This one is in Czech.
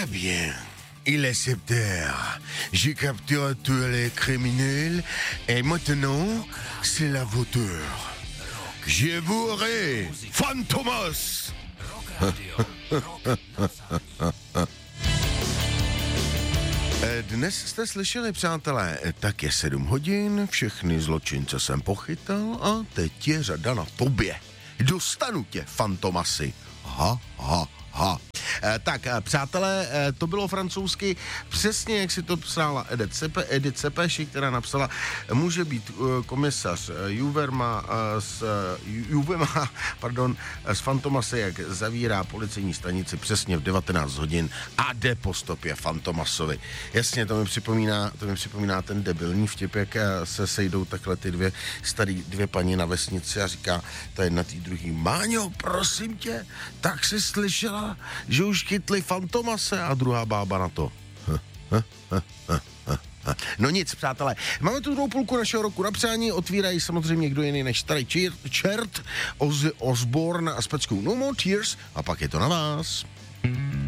Eh bien, il est 7 heures. J'ai capturé tous les criminels et maintenant, c'est la voiture. Je bourré, Fantomas! Dnes jste slyšeli, přátelé, tak je 7 hodin, všechny zločince jsem pochytal a teď je řada na tobě. Dostanu tě, Fantomasy. Ha, ha, ha. Tak, přátelé, to bylo francouzsky přesně, jak si to psala Edith Sepeši, která napsala, může být komisař Juvema s Fantomasy, jak zavírá policejní stanici přesně v 19 hodin a jde po stopě Fantomasovi. Jasně, to mi připomíná ten debilní vtip, jak se sejdou takhle ty dvě paní na vesnici a říká ta jedna tý druhý, Máňo, prosím tě, tak jsi slyšela, že už chytli Fantomase, a druhá bába na to. No nic, přátelé, máme tu druhou půlku našeho roku na přání, otvírají samozřejmě kdo jiný než starý čert, Ozzy Osbourne a s peckou No More Tears, a pak je to na vás.